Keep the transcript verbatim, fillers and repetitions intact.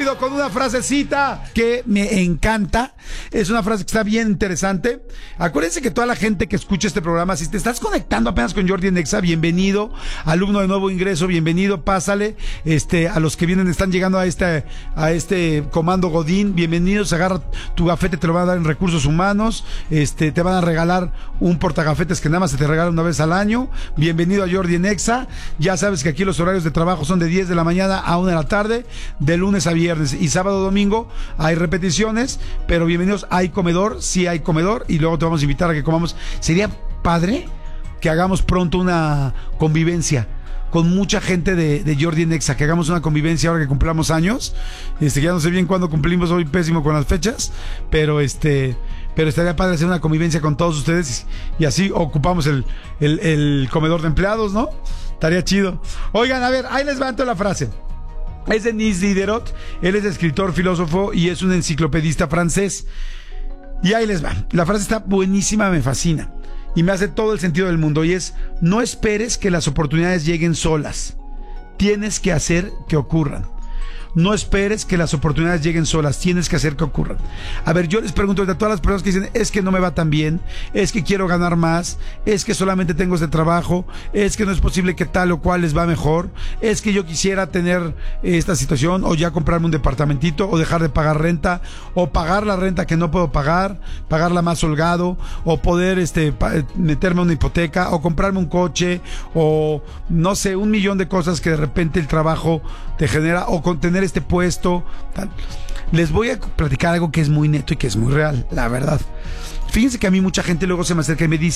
despido con una frasecita que me encanta. Es una frase que está bien interesante. Acuérdense que toda la gente que escucha este programa, si te estás conectando apenas con Jordi en Exa, bienvenido. Alumno de nuevo ingreso, bienvenido, pásale. Este, a los que vienen, están llegando a este, a este comando Godín, bienvenidos. Agarra tu gafete, te lo van a dar en recursos humanos. Este, te van a regalar un portagafetes que nada más se te regala una vez al año. Bienvenido a Jordi en Exa. Ya sabes que aquí los horarios de trabajo son de diez de la mañana a una de la tarde, de lunes a viernes, y sábado domingo hay repeticiones, pero bienvenidos. Hay comedor, sí hay comedor, y luego te vamos a invitar a que comamos. Sería padre que hagamos pronto una convivencia con mucha gente de, de Jordi en Exa, que hagamos una convivencia ahora que cumplamos años. Este, ya no sé bien cuándo cumplimos, hoy pésimo con las fechas, pero este, pero estaría padre hacer una convivencia con todos ustedes y, y así ocupamos el, el, el comedor de empleados, ¿no? Estaría chido. Oigan, a ver, ahí les levanto la frase. Es de Denis Diderot. Él es escritor, filósofo y es un enciclopedista francés. Y ahí les va. La frase está buenísima, me fascina y me hace todo el sentido del mundo, y es: no esperes que las oportunidades lleguen solas, tienes que hacer que ocurran. No esperes que las oportunidades lleguen solas, tienes que hacer que ocurran. A ver, yo les pregunto a todas las personas que dicen: es que no me va tan bien, es que quiero ganar más, es que solamente tengo este trabajo, es que no es posible que tal o cual les va mejor, es que yo quisiera tener esta situación, o ya comprarme un departamentito, o dejar de pagar renta, o pagar la renta que no puedo pagar, pagarla más holgado, o poder este meterme a una hipoteca, o comprarme un coche, o no sé, un millón de cosas que de repente el trabajo te genera, o con tener este puesto, tal. Les voy a platicar algo que es muy neto y que es muy real, la verdad. Fíjense que a mí mucha gente luego se me acerca y me dice: